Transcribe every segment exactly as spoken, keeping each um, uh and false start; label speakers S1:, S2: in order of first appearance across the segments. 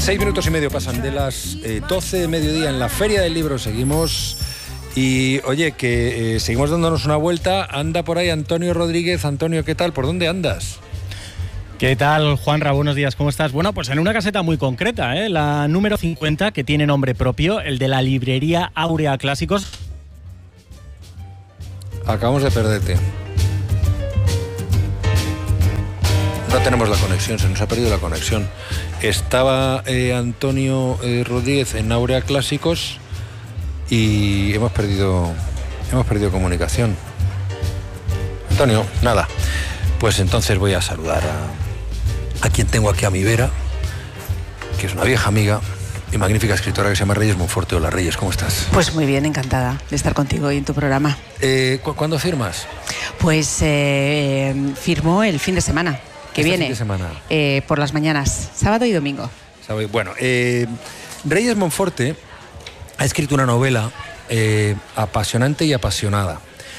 S1: Seis minutos y medio pasan de las eh, doce de mediodía en la Feria del Libro. Seguimos y, oye, que eh, seguimos dándonos una vuelta. Anda por ahí Antonio Rodríguez. Antonio, ¿qué tal? ¿Por dónde andas?
S2: ¿Qué tal, Juanra? Buenos días, ¿cómo estás? Bueno, pues en una caseta muy concreta, ¿eh? La número cincuenta, que tiene nombre propio, el de la librería Áurea Clásicos.
S1: Acabamos de perderte. No tenemos la conexión, se nos ha perdido la conexión. Estaba eh, Antonio eh, Rodríguez en Áurea Clásicos y hemos perdido, hemos perdido comunicación. Antonio, nada. Pues entonces voy a saludar a, a quien tengo aquí a mi vera, que es una vieja amiga y magnífica escritora que se llama Reyes Monforte. Hola, Reyes, ¿cómo estás?
S3: Pues muy bien, encantada de estar contigo y en tu programa.
S1: Eh, ¿cu- ¿Cuándo firmas?
S3: Pues eh, firmó el fin de semana que
S1: Este
S3: viene,
S1: fin de semana.
S3: Eh, por las mañanas, sábado y domingo.
S1: Bueno, eh, Reyes Monforte ha escrito una novela eh, apasionante y apasionada.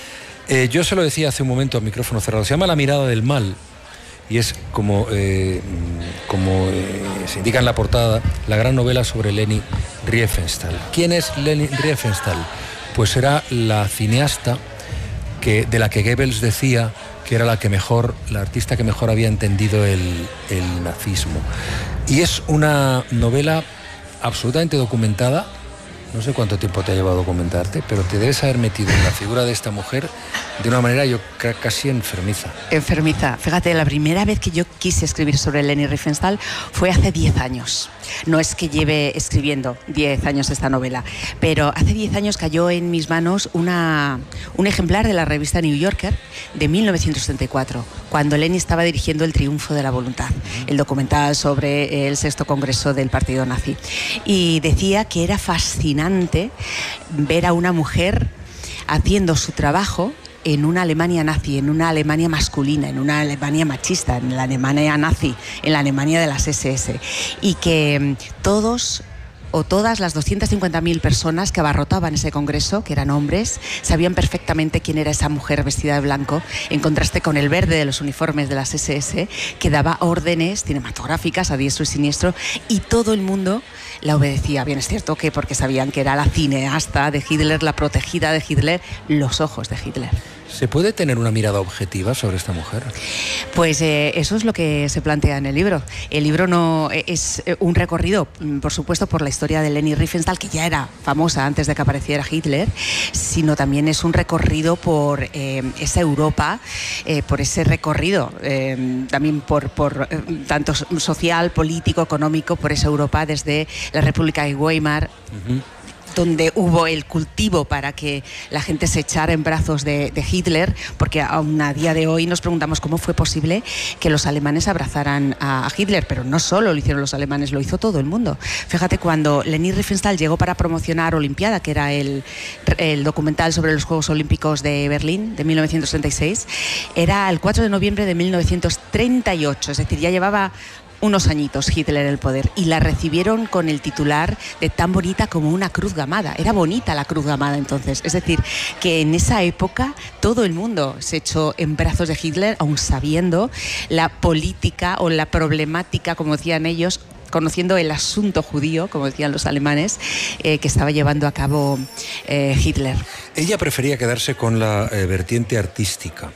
S1: Eh, yo se lo decía hace un momento a micrófono cerrado. Se llama La mirada del mal y es, como, eh, como eh, se indica en la portada, la gran novela sobre Leni Riefenstahl. ¿Quién es Leni Riefenstahl? Pues era la cineasta que, de la que Goebbels decía que era la que mejor, la artista que mejor había entendido el, el nazismo. Y es una novela absolutamente documentada. No sé cuánto tiempo te ha llevado a documentarte, pero te debes haber metido en la figura de esta mujer de una manera, yo creo, casi enfermiza.
S3: Enfermiza. Fíjate, la primera vez que yo quise escribir sobre Leni Riefenstahl fue hace diez años. No es que lleve escribiendo diez años esta novela, pero hace diez años cayó en mis manos una, un ejemplar de la revista New Yorker de mil novecientos setenta y cuatro, cuando Leni estaba dirigiendo El triunfo de la voluntad, el documental sobre el sexto congreso del partido nazi. Y decía que era fascinante ver a una mujer haciendo su trabajo en una Alemania nazi, en una Alemania masculina, en una Alemania machista, en la Alemania nazi, en la Alemania de las ese ese. Y que todos o todas las doscientas cincuenta mil personas que abarrotaban ese congreso, que eran hombres, sabían perfectamente quién era esa mujer vestida de blanco, en contraste con el verde de los uniformes de las ese ese, que daba órdenes cinematográficas a diestro y siniestro, y todo el mundo la obedecía. Bien, es cierto que porque sabían que era la cineasta de Hitler, la protegida de Hitler, los ojos de Hitler.
S1: ¿Se puede tener una mirada objetiva sobre esta mujer?
S3: Pues eh, eso es lo que se plantea en el libro. El libro no es un recorrido, por supuesto, por la historia de Leni Riefenstahl, que ya era famosa antes de que apareciera Hitler, sino también es un recorrido por eh, esa Europa, eh, por ese recorrido eh, también por, por eh, tanto social, político, económico, por esa Europa desde la República de Weimar. Uh-huh. Donde hubo el cultivo para que la gente se echara en brazos de, de Hitler, porque aún a día de hoy nos preguntamos cómo fue posible que los alemanes abrazaran a, a Hitler, pero no solo lo hicieron los alemanes, lo hizo todo el mundo. Fíjate, cuando Leni Riefenstahl llegó para promocionar Olimpiada, que era el, el documental sobre los Juegos Olímpicos de Berlín de mil novecientos treinta y seis, era el cuatro de noviembre de mil novecientos treinta y ocho, es decir, ya llevaba unos añitos Hitler en el poder, y la recibieron con el titular de Tan bonita como una cruz gamada. Era bonita la cruz gamada entonces, es decir, que en esa época todo el mundo se echó en brazos de Hitler, aun sabiendo la política o la problemática, como decían ellos, conociendo el asunto judío, como decían los alemanes, eh, que estaba llevando a cabo eh, Hitler.
S1: Ella prefería quedarse con la eh, vertiente artística.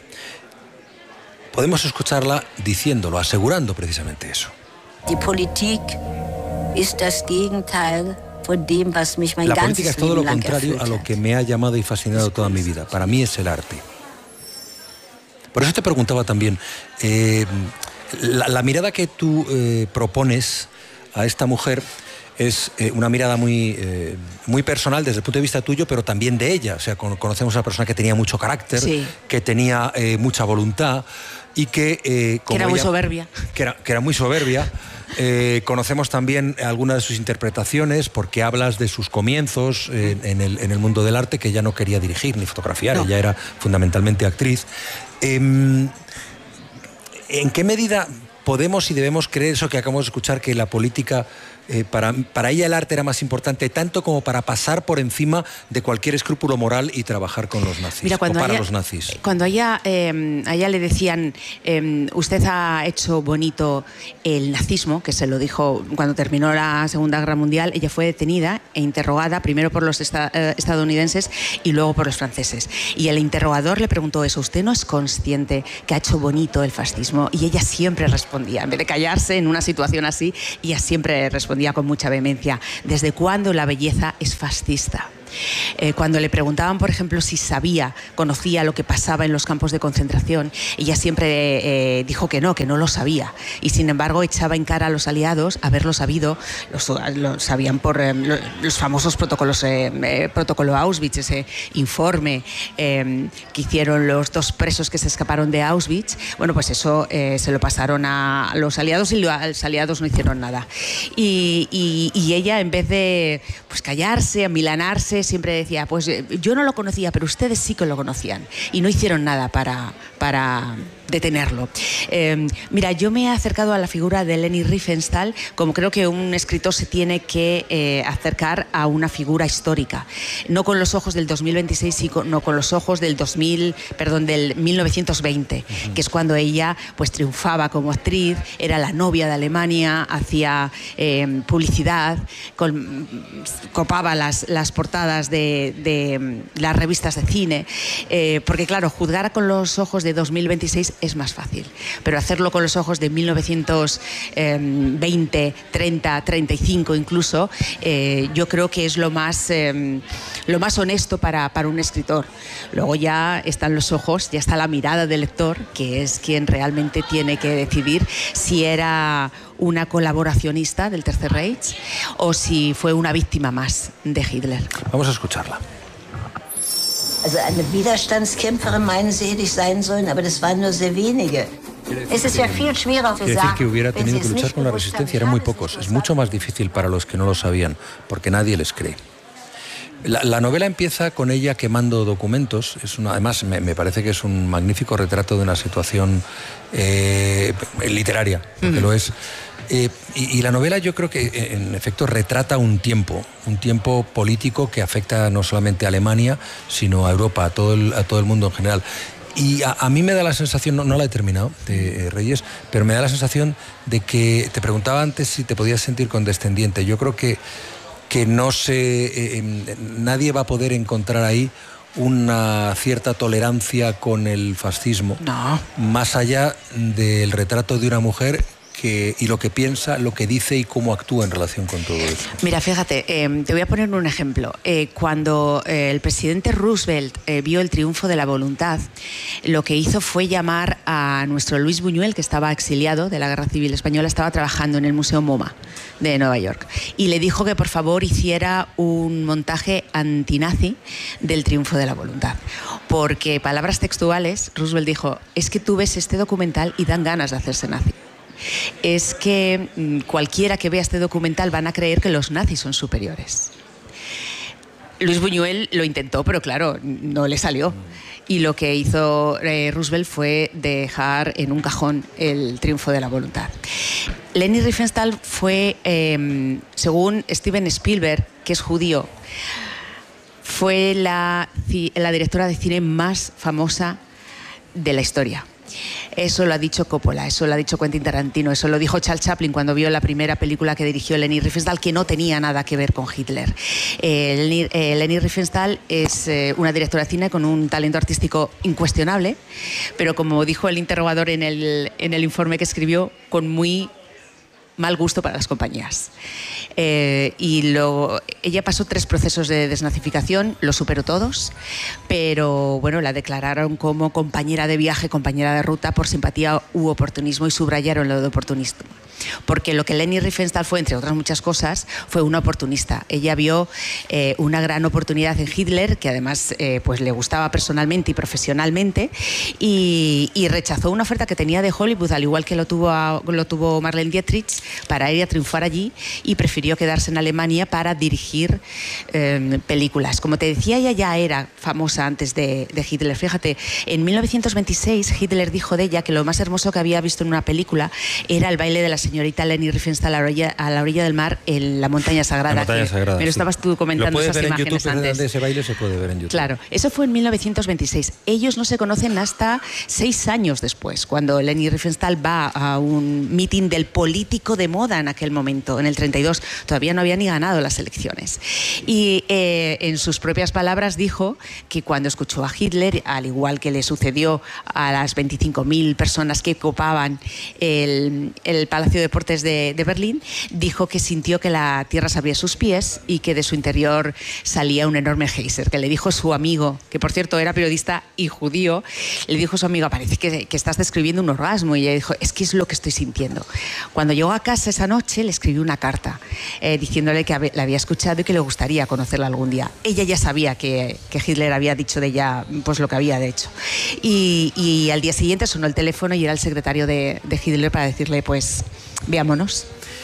S1: Podemos escucharla diciéndolo, asegurando precisamente eso.
S4: Die Politik ist das Gegenteil von dem, was mich mein
S1: La política
S4: ganzes
S1: es todo lo
S4: Leben lang
S1: contrario a
S4: erfüllt
S1: lo
S4: hat.
S1: que me ha llamado y fascinado toda mi vida. Para mí es el arte. Por eso te preguntaba también, eh, la, la mirada que tú eh, propones a esta mujer es eh, una mirada muy, eh, muy personal desde el punto de vista tuyo, pero también de ella. O sea, con, conocemos a una persona que tenía mucho carácter, sí, que tenía eh, mucha voluntad y que... Eh, como
S3: que era
S1: ella,
S3: muy soberbia.
S1: Que era, que era muy soberbia. Eh, conocemos también algunas de sus interpretaciones, porque hablas de sus comienzos eh, en, el, en el mundo del arte, que ella no quería dirigir ni fotografiar, no. Ella era fundamentalmente actriz. Eh, ¿En qué medida podemos y debemos creer eso que acabamos de escuchar, que la política, eh, para, para ella el arte era más importante tanto como para pasar por encima de cualquier escrúpulo moral y trabajar con los nazis,
S3: Mira, cuando
S1: o para
S3: ella,
S1: los nazis.
S3: Cuando a ella, eh, a ella le decían, eh, usted ha hecho bonito el nazismo, que se lo dijo cuando terminó la Segunda Guerra Mundial, ella fue detenida e interrogada primero por los esta, eh, estadounidenses y luego por los franceses. Y el interrogador le preguntó eso, ¿usted no es consciente que ha hecho bonito el fascismo? Y ella siempre respondía, en vez de callarse en una situación así, ella siempre respondía con mucha vehemencia, ¿desde cuándo la belleza es fascista? Eh, cuando le preguntaban, por ejemplo, si sabía, conocía lo que pasaba en los campos de concentración, ella siempre eh, dijo que no, que no lo sabía. Y sin embargo echaba en cara a los aliados haberlo sabido, lo, lo sabían por eh, los famosos protocolos, eh, eh, protocolo Auschwitz, ese informe eh, que hicieron los dos presos que se escaparon de Auschwitz. Bueno, pues eso eh, se lo pasaron a los aliados y los aliados no hicieron nada. Y, y, y ella, en vez de pues, callarse, amilanarse, siempre decía, pues yo no lo conocía, pero ustedes sí que lo conocían y no hicieron nada para, para detenerlo. Eh, mira, yo me he acercado a la figura de Leni Riefenstahl como creo que un escritor se tiene que eh, acercar a una figura histórica, no con los ojos del dos mil veintiséis, sino con los ojos del dos mil, perdón, del mil novecientos veinte, uh-huh. que es cuando ella pues triunfaba como actriz, era la novia de Alemania, hacía eh, publicidad, con, copaba las, las portadas de, de las revistas de cine, eh, porque claro, juzgar con los ojos de dos mil veintiséis es más fácil, pero hacerlo con los ojos de mil novecientos veinte, treinta, treinta y cinco incluso, eh, yo creo que es lo más, eh, lo más honesto para, para un escritor. Luego ya están los ojos, ya está la mirada del lector, que es quien realmente tiene que decidir si era una colaboracionista del Tercer Reich o si fue una víctima más de Hitler.
S1: Vamos a escucharla.
S4: Also eine Widerstandskämpferin meinen sie, hätte ich sein sollen, aber das waren nur sehr wenige. Es ist ja viel schwerer für
S1: Quiere decir que hubiera tenido que luchar con la resistencia, eran muy pocos. Es mucho más difícil para los que no lo sabían, porque nadie les cree. La, la novela empieza con ella quemando documentos. Es una, además, me, me parece que es un magnífico retrato de una situación eh, literaria, porque mm. lo es. Eh, y, y la novela yo creo que en efecto retrata un tiempo, un tiempo político que afecta no solamente a Alemania, sino a Europa, a todo el, a todo el mundo en general. Y a, a mí me da la sensación, no, no la he terminado, de eh, Reyes, pero me da la sensación de que, te preguntaba antes si te podías sentir condescendiente. Yo creo que, que no sé, eh, nadie va a poder encontrar ahí una cierta tolerancia con el fascismo,
S3: no.
S1: más allá del retrato de una mujer que, y lo que piensa, lo que dice y cómo actúa en relación con todo eso.
S3: Mira, fíjate, eh, te voy a poner un ejemplo. Eh, cuando eh, el presidente Roosevelt eh, vio el triunfo de la voluntad, lo que hizo fue llamar a nuestro Luis Buñuel, que estaba exiliado de la Guerra Civil Española, estaba trabajando en el Museo MoMA de Nueva York, y le dijo que por favor hiciera un montaje antinazi del triunfo de la voluntad. Porque, palabras textuales, Roosevelt dijo, es que tú ves este documental y dan ganas de hacerse nazi. Es que mmm, cualquiera que vea este documental van a creer que los nazis son superiores. Luis Buñuel lo intentó, pero claro, no le salió. Y lo que hizo eh, Roosevelt fue dejar en un cajón el triunfo de la voluntad. Leni Riefenstahl fue, eh, según Steven Spielberg, que es judío, fue la, la directora de cine más famosa de la historia. Eso lo ha dicho Coppola, eso lo ha dicho Quentin Tarantino, eso lo dijo Charles Chaplin cuando vio la primera película que dirigió Leni Riefenstahl, que no tenía nada que ver con Hitler. Eh, Leni, eh, Leni Riefenstahl es eh, una directora de cine con un talento artístico incuestionable, pero como dijo el interrogador en el, en el informe que escribió, con muy mal gusto para las compañías. Eh, y lo, ella pasó tres procesos de desnazificación, los superó todos, pero bueno, la declararon como compañera de viaje, compañera de ruta por simpatía u oportunismo, y subrayaron lo de oportunismo. Porque lo que Leni Riefenstahl fue, entre otras muchas cosas, fue una oportunista. Ella vio eh, una gran oportunidad en Hitler, que además eh, pues le gustaba personalmente y profesionalmente, y, y rechazó una oferta que tenía de Hollywood, al igual que lo tuvo, a, lo tuvo Marlene Dietrich, para ir a triunfar allí y prefirió quedarse en Alemania para dirigir eh, películas. Como te decía, ella ya era famosa antes de, de Hitler. Fíjate, en mil novecientos veintiséis Hitler dijo de ella que lo más hermoso que había visto en una película era el baile de la señorita Leni Riefenstahl a la orilla, a la orilla del mar en la montaña sagrada.
S1: La montaña sagrada,
S3: me lo
S1: sí.
S3: estabas tú comentando esas
S1: ver
S3: imágenes
S1: en YouTube,
S3: antes.
S1: De ese baile se puede ver en YouTube.
S3: Claro, eso fue en mil novecientos veintiséis. Ellos no se conocen hasta seis años después, cuando Leni Riefenstahl va a un mitin del político de moda en aquel momento, en el treinta y dos. Todavía no había ni ganado las elecciones. Y eh, en sus propias palabras dijo que cuando escuchó a Hitler, al igual que le sucedió a las veinticinco mil personas que ocupaban el, el Palacio de Deportes de, de Berlín, dijo que sintió que la tierra se abría a sus pies y que de su interior salía un enorme geyser, que le dijo su amigo, que por cierto era periodista y judío, le dijo a su amigo, parece que, que estás describiendo un orgasmo, y ella dijo, es que es lo que estoy sintiendo. Cuando llegó a casa esa noche le escribió una carta eh, diciéndole que la había escuchado y que le gustaría conocerla algún día. Ella ya sabía que, que Hitler había dicho de ella pues lo que había hecho. Y, y al día siguiente sonó el teléfono y era el secretario de, de Hitler para decirle, pues, veámonos.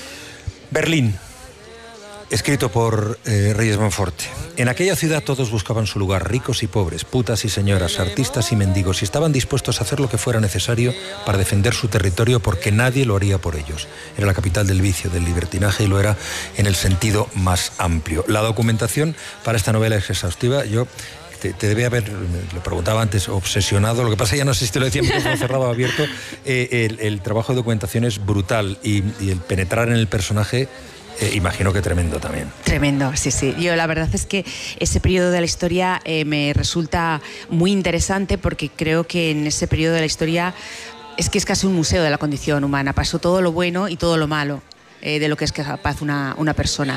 S1: Berlín, escrito por eh, Reyes Monforte. En aquella ciudad todos buscaban su lugar, ricos y pobres, putas y señoras, artistas y mendigos, y estaban dispuestos a hacer lo que fuera necesario para defender su territorio porque nadie lo haría por ellos. Era la capital del vicio, del libertinaje, y lo era en el sentido más amplio. La documentación para esta novela es exhaustiva. Yo te, te debe haber, lo preguntaba antes, obsesionado, lo que pasa ya no sé si te lo decía micrófono cerrado o abierto, eh, el, el trabajo de documentación es brutal y, y el penetrar en el personaje, Eh, imagino que tremendo también.
S3: Tremendo, sí, sí. Yo la verdad es que ese periodo de la historia eh, me resulta muy interesante porque creo que en ese periodo de la historia es que es casi un museo de la condición humana. Pasó todo lo bueno y todo lo malo eh, de lo que es capaz una, una persona.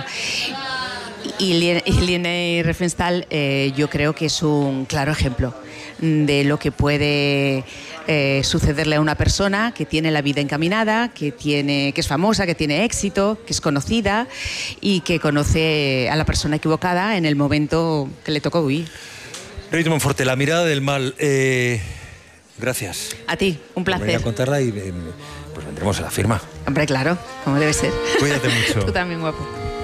S3: Y Leni Riefenstahl eh, yo creo que es un claro ejemplo de lo que puede eh, sucederle a una persona que tiene la vida encaminada, que, tiene, que es famosa, que tiene éxito, que es conocida y que conoce a la persona equivocada en el momento que le tocó huir.
S1: Reyes Monforte, La mirada del mal. Eh, gracias.
S3: A ti, un placer.
S1: Voy a contarla y eh, pues vendremos a la firma.
S3: Hombre, claro, como debe ser.
S1: Cuídate mucho.
S3: Tú también, guapo.